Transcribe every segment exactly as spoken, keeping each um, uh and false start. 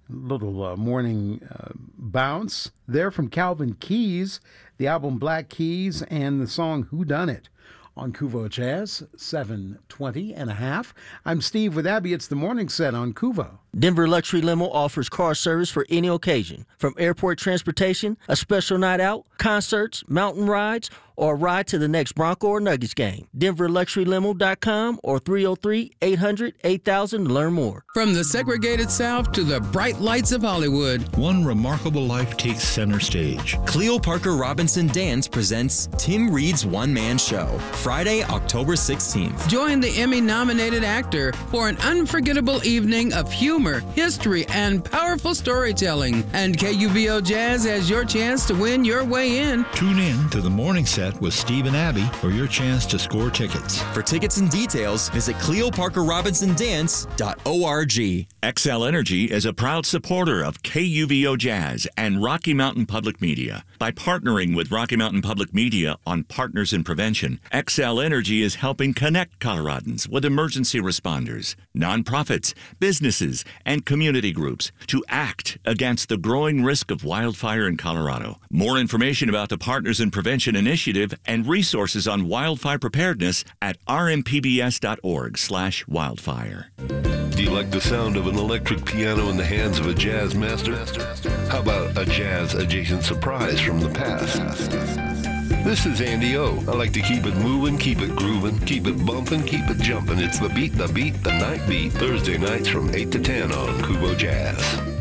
Little uh, morning uh, bounce there from Calvin Keys, the album Black Keys, and the song Who Done It on Kuvo Jazz, seven twenty and a half. I'm Steve with Abby. It's the morning set on Kuvo. Denver Luxury Limo offers car service for any occasion, from airport transportation, a special night out, concerts, mountain rides, or a ride to the next Bronco or Nuggets game. Denver Luxury Limo dot com or three oh three, eight hundred, eight thousand to learn more. From the segregated South to the bright lights of Hollywood, one remarkable life takes center stage. Cleo Parker Robinson Dance presents Tim Reed's one-man show, Friday, October sixteenth. Join the Emmy-nominated actor for an unforgettable evening of humor, history, and powerful storytelling. And K U V O Jazz has your chance to win your way in. Tune in to the morning set with Steve and Abby for your chance to score tickets. For tickets and details, visit cleo parker robinson dance dot org. Xcel Energy is a proud supporter of K U V O Jazz and Rocky Mountain Public Media. By partnering with Rocky Mountain Public Media on Partners in Prevention, Xcel Energy is helping connect Coloradans with emergency responders, nonprofits, businesses, and community groups to act against the growing risk of wildfire in Colorado. More information about the Partners in Prevention initiative and resources on wildfire preparedness at r m p b s dot org slash wildfire. Do you like the sound of an electric piano in the hands of a jazz master? How about a jazz-adjacent surprise from the past? This is Andy O. I like to keep it moving, keep it grooving, keep it bumping, keep it jumping. It's the beat, the beat, the night beat. Thursday nights from eight to ten on Kuvo Jazz.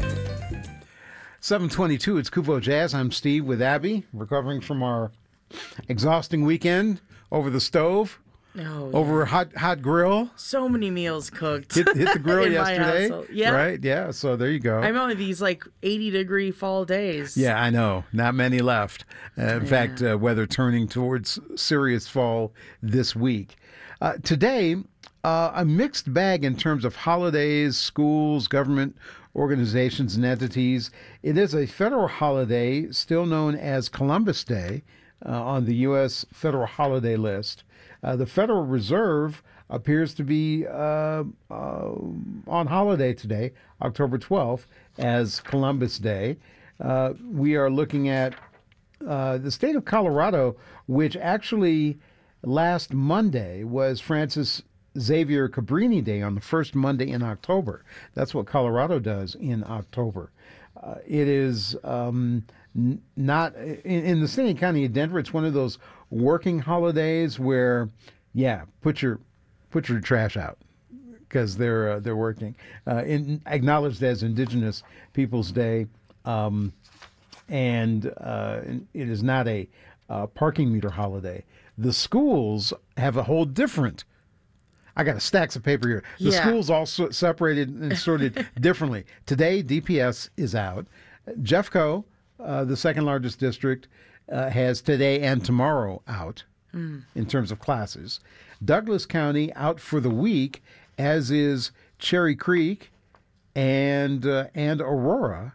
seven twenty-two, it's Kuvo Jazz. I'm Steve with Abby, recovering from our exhausting weekend over the stove. Oh, yeah. Over a hot hot grill. So many meals cooked. Hit, hit the grill in yesterday. My yeah. Right? Yeah. So there you go. I'm on these like eighty degree fall days. Yeah, I know. Not many left. Uh, in yeah. fact, uh, weather turning towards serious fall this week. Uh, today, uh, a mixed bag in terms of holidays, schools, government organizations, and entities. It is a federal holiday, still known as Columbus Day, uh, on the U S federal holiday list. Uh, the Federal Reserve appears to be uh, uh, on holiday today, October twelfth, as Columbus Day. Uh, we are looking at uh, the state of Colorado, which actually last Monday was Francis Xavier Cabrini Day on the first Monday in October. That's what Colorado does in October. Uh, it is um, n- not in, in the city and county of Denver. It's one of those working holidays where, yeah, put your put your trash out because they're uh, they're working. Uh, in, acknowledged as Indigenous Peoples Day, um, and uh, it is not a uh, parking meter holiday. The schools have a whole different. I got a stacks of paper here. The yeah. schools all so separated and sorted differently. Today, D P S is out. Jeffco, uh, the second largest district, uh, has today and tomorrow out mm. in terms of classes. Douglas County out for the week, as is Cherry Creek and uh, and Aurora,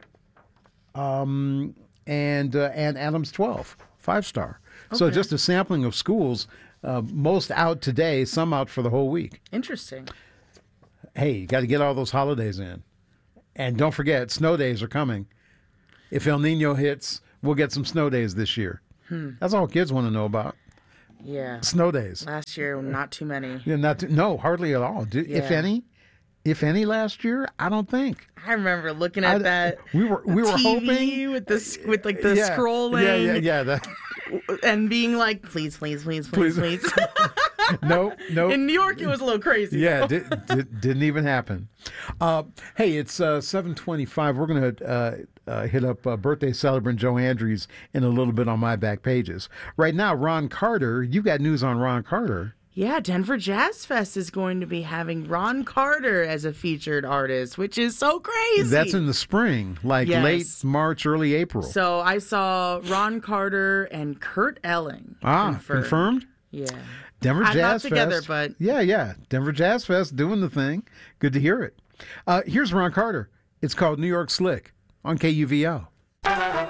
um, and uh, and Adams twelve, five star. Okay. So just a sampling of schools. Uh, most out today, some out for the whole week. Interesting. Hey, you got to get all those holidays in. And don't forget, snow days are coming. If El Nino hits, we'll get some snow days this year. Hmm. That's all kids want to know about. Yeah. Snow days. Last year, not too many. Yeah, not too, no, hardly at all. Did, yeah. If any. If any last year, I don't think. I remember looking at I, that. We were we were T V hoping with the with like the yeah, scrolling. Yeah, yeah, yeah. That. And being like, please, please, please, please, please. please. no, no. In New York, it was a little crazy. Yeah, did, did, didn't even happen. Uh, hey, it's uh, seven twenty-five. We're going to uh, uh, hit up uh, birthday celebrant Joe Andrews in a little bit on my back pages. Right now, Ron Carter. You got news on Ron Carter. Yeah, Denver Jazz Fest is going to be having Ron Carter as a featured artist, which is so crazy. That's in the spring, like yes. late March, early April. So I saw Ron Carter and Kurt Elling. Ah, confirmed. confirmed? Yeah. Denver I'm Jazz not together, Fest. but yeah, yeah. Denver Jazz Fest doing the thing. Good to hear it. Uh, here's Ron Carter. It's called New York Slick on K U V O.